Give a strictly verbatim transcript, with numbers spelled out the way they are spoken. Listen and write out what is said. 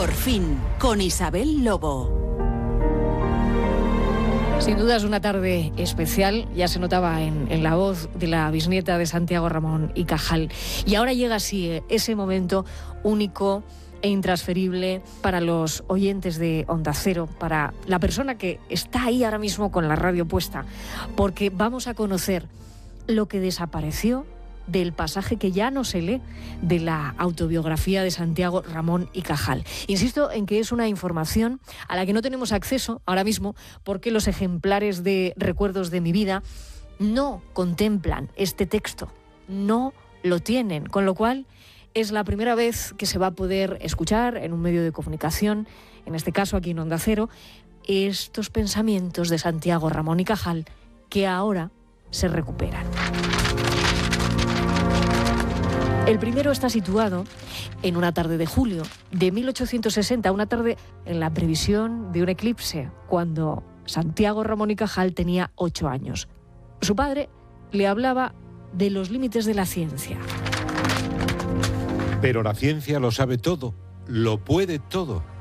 Por fin, con Isabel Lobo. Sin duda es una tarde especial, ya se notaba en, en la voz de la bisnieta de Santiago Ramón y Cajal. Y ahora llega así ese momento único e intransferible para los oyentes de Onda Cero, para la persona que está ahí ahora mismo con la radio puesta, porque vamos a conocer lo que desapareció del pasaje que ya no se lee de la autobiografía de Santiago Ramón y Cajal. Insisto en que es una información a la que no tenemos acceso ahora mismo porque los ejemplares de Recuerdos de mi vida no contemplan este texto, no lo tienen, con lo cual es la primera vez que se va a poder escuchar en un medio de comunicación, en este caso aquí en Onda Cero, estos pensamientos de Santiago Ramón y Cajal que ahora se recuperan. El primero está situado en una tarde de julio de mil ochocientos sesenta, una tarde en la previsión de un eclipse, cuando Santiago Ramón y Cajal tenía ocho años. Su padre le hablaba de los límites de la ciencia. Pero la ciencia lo sabe todo, lo puede todo.